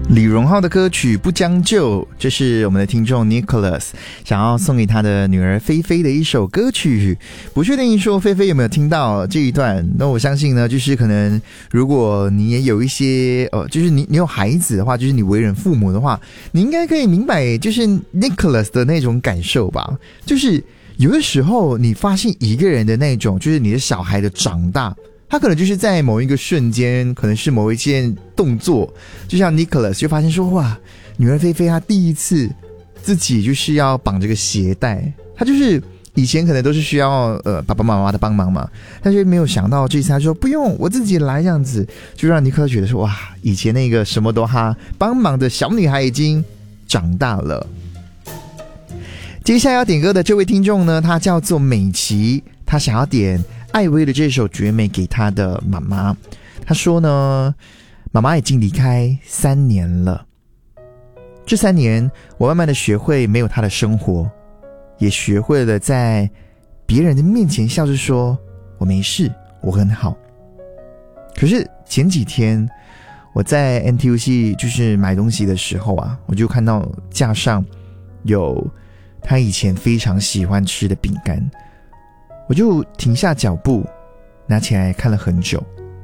李荣浩的歌曲不将就，这是我们的听众 Nicholas 想要送给他的女儿菲菲的一首歌曲。不确定说菲菲有没有听到这一段，那我相信呢，就是可能如果你也有一些就是你有孩子的话，就是你为人父母的话，你应该可以明白就是 Nicholas 的那种感受吧。就是有的时候你发现一个人的那种，就是你的小孩的长大，他可能就是在某一个瞬间，可能是某一件动作，就像 Nicholas 就发现说，哇，女儿菲菲她第一次自己就是要绑这个鞋带，她就是以前可能都是需要爸爸妈妈的帮忙嘛，但是没有想到这次她说不用，我自己来这样子，就让尼克觉得说，哇，以前那个什么都她帮忙的小女孩已经长大了。接下来要点歌的这位听众呢，她叫做美琪，她想要点艾薇的这首绝美给她的妈妈。她说呢，妈妈已经离开3年了，这3年我慢慢的学会没有她的生活，也学会了在别人的面前笑着说我没事，我很好。可是前几天我在 NTUC 就是买东西的时候啊，我就看到架上有她以前非常喜欢吃的饼干，我就停下脚步拿起来看了很久。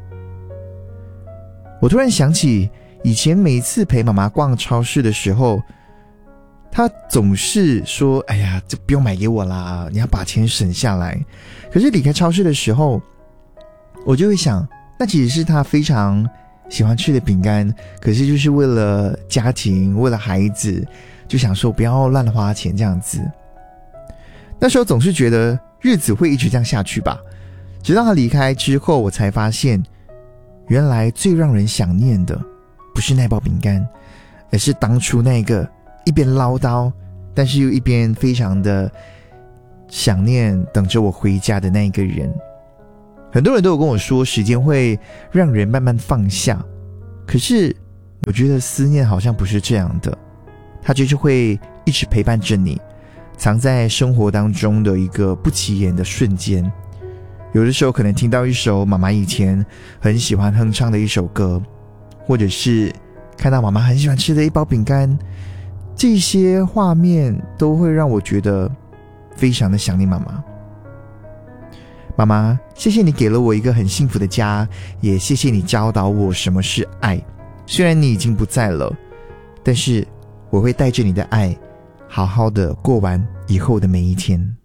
我突然想起以前每一次陪妈妈逛超市的时候，她总是说，哎呀，这不用买给我啦，你要把钱省下来。可是离开超市的时候，我就会想，那其实是她非常喜欢吃的饼干，可是就是为了家庭，为了孩子，就想说不要乱花钱这样子。那时候总是觉得日子会一直这样下去吧，直到他离开之后，我才发现原来最让人想念的不是那包饼干，而是当初那个一边唠叨但是又一边非常的想念等着我回家的那一个人。很多人都有跟我说时间会让人慢慢放下，可是我觉得思念好像不是这样的，它就是会一直陪伴着你，藏在生活当中的一个不起眼的瞬间。有的时候可能听到一首妈妈以前很喜欢哼唱的一首歌，或者是看到妈妈很喜欢吃的一包饼干，这些画面都会让我觉得非常的想念妈妈。妈妈，谢谢你给了我一个很幸福的家，也谢谢你教导我什么是爱。虽然你已经不在了，但是我会带着你的爱好好的过完以后的每一天。